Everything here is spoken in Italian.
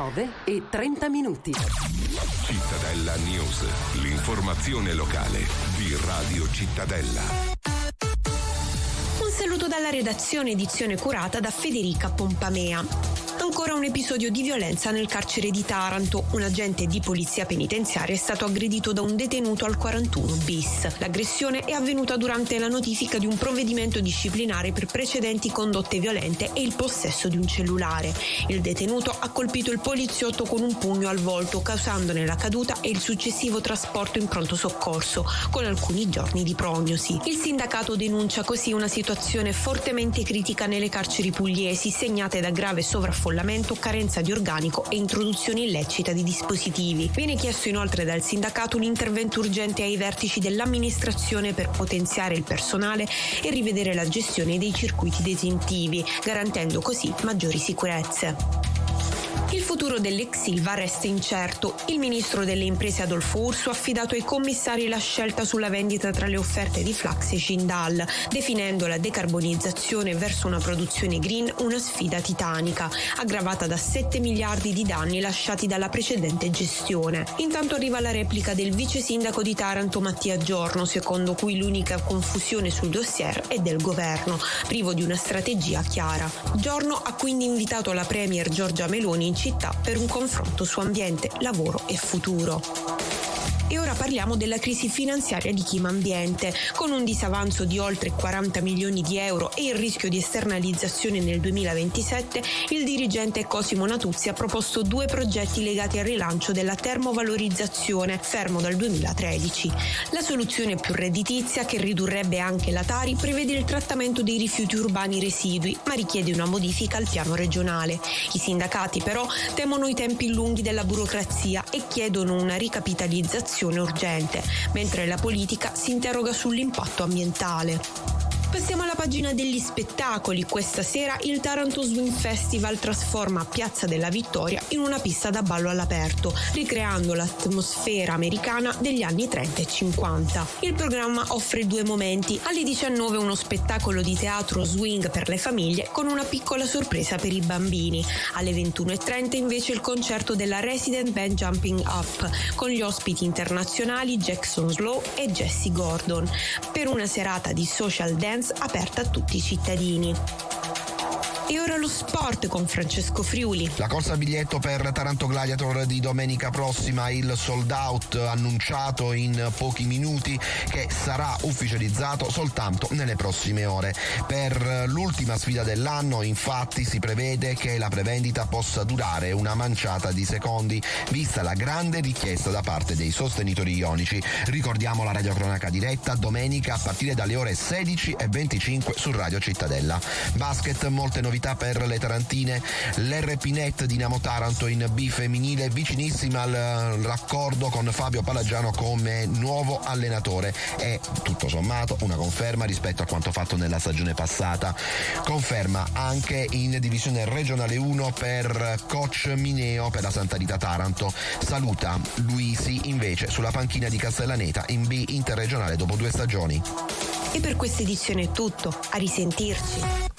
9:30. Cittadella News, l'informazione locale di Radio Cittadella. Un saluto dalla redazione, edizione curata da Federica Pompamea. Ancora un episodio di violenza nel carcere di Taranto. Un agente di polizia penitenziaria è stato aggredito da un detenuto al 41 bis. L'aggressione è avvenuta durante la notifica di un provvedimento disciplinare per precedenti condotte violente e il possesso di un cellulare. Il detenuto ha colpito il poliziotto con un pugno al volto, causandone la caduta e il successivo trasporto in pronto soccorso, con alcuni giorni di prognosi. Il sindacato denuncia così una situazione fortemente critica nelle carceri pugliesi, segnate da grave sovraffollamento, carenza di organico e introduzione illecita di dispositivi. Viene chiesto inoltre dal sindacato un intervento urgente ai vertici dell'amministrazione per potenziare il personale e rivedere la gestione dei circuiti detentivi, garantendo così maggiori sicurezze. Il futuro dell'ex Ilva resta incerto. Il ministro delle imprese Adolfo Urso ha affidato ai commissari la scelta sulla vendita tra le offerte di Flax e Jindal, definendo la decarbonizzazione verso una produzione green una sfida titanica, aggravata da 7 miliardi di danni lasciati dalla precedente gestione. Intanto arriva la replica del vice sindaco di Taranto Mattia Giorno, secondo cui l'unica confusione sul dossier è del governo, privo di una strategia chiara. Giorno ha quindi invitato la premier Giorgia Meloni in città per un confronto su ambiente, lavoro e futuro. E ora parliamo della crisi finanziaria di Chima Ambiente. Con un disavanzo di oltre 40 milioni di euro e il rischio di esternalizzazione nel 2027, il dirigente Cosimo Natuzzi ha proposto 2 progetti legati al rilancio della termovalorizzazione, fermo dal 2013. La soluzione più redditizia, che ridurrebbe anche la Tari, prevede il trattamento dei rifiuti urbani residui, ma richiede una modifica al piano regionale. I sindacati però temono i tempi lunghi della burocrazia e chiedono una ricapitalizzazione urgente, mentre la politica si interroga sull'impatto ambientale. Passiamo alla pagina degli spettacoli. Questa sera il Taranto Swing Festival trasforma Piazza della Vittoria in una pista da ballo all'aperto, ricreando l'atmosfera americana degli anni 30 e 50. Il programma offre 2 momenti. Alle 19 uno spettacolo di teatro swing per le famiglie con una piccola sorpresa per i bambini. Alle 21:30 invece il concerto della Resident Band Jumping Up con gli ospiti internazionali Jackson Slow e Jesse Gordon, per una serata di social dance aperta a tutti i cittadini. E ora lo sport con Francesco Friuli. La corsa a biglietto per Taranto Gladiator di domenica prossima, il sold out annunciato in pochi minuti, che sarà ufficializzato soltanto nelle prossime ore. Per l'ultima sfida dell'anno, infatti, si prevede che la prevendita possa durare una manciata di secondi, vista la grande richiesta da parte dei sostenitori ionici. Ricordiamo la radiocronaca diretta domenica a partire dalle ore 16:25 su Radio Cittadella. Basket, molte novità per le tarantine. L'RP-Net Dinamo Taranto in B femminile, vicinissima al raccordo con Fabio Palagiano come nuovo allenatore, e tutto sommato una conferma rispetto a quanto fatto nella stagione passata. Conferma anche in divisione regionale 1 per coach Mineo per la Santa Rita Taranto. Saluta Luisi invece sulla panchina di Castellaneta in B interregionale dopo 2 stagioni. E per questa edizione è tutto, a risentirci.